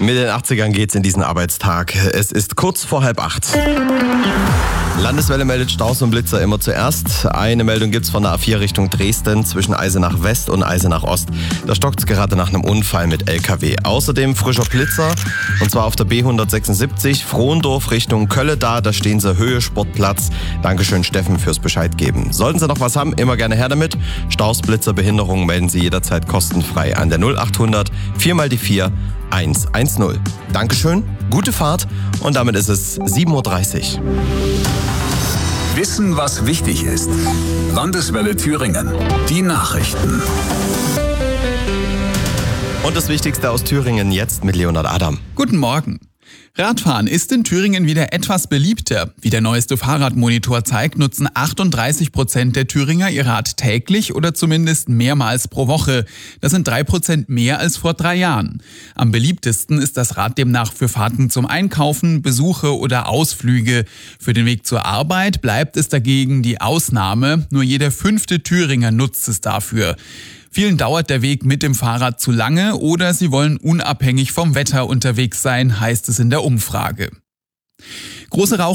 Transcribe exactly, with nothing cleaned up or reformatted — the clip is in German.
Mit den achtzigern geht's in diesen Arbeitstag. Es ist kurz vor halb acht. Landeswelle meldet Staus und Blitzer immer zuerst. Eine Meldung gibt's von der A vier Richtung Dresden zwischen Eisenach West und Eisenach Ost. Da stockt's gerade nach einem Unfall mit L K W. Außerdem frischer Blitzer, und zwar auf der B hundertsechsundsiebzig Frohndorf Richtung Kölle da. Da stehen sie Höhe Sportplatz. Dankeschön Steffen fürs Bescheid geben. Sollten Sie noch was haben, immer gerne her damit. Staus, Blitzer, Behinderungen melden Sie jederzeit kostenfrei an der null achthundert vier mal die vier eins eins null. Dankeschön, gute Fahrt und damit ist es sieben Uhr dreißig. Wissen, was wichtig ist. Landeswelle Thüringen. Die Nachrichten. Und das Wichtigste aus Thüringen jetzt mit Leonhard Adam. Guten Morgen. Radfahren ist in Thüringen wieder etwas beliebter. Wie der neueste Fahrradmonitor zeigt, nutzen achtunddreißig Prozent der Thüringer ihr Rad täglich oder zumindest mehrmals pro Woche. Das sind drei Prozent mehr als vor drei Jahren. Am beliebtesten ist das Rad demnach für Fahrten zum Einkaufen, Besuche oder Ausflüge. Für den Weg zur Arbeit bleibt es dagegen die Ausnahme. Nur jeder fünfte Thüringer nutzt es dafür. Vielen dauert der Weg mit dem Fahrrad zu lange oder sie wollen unabhängig vom Wetter unterwegs sein, heißt es in der Umfrage. Große Rauch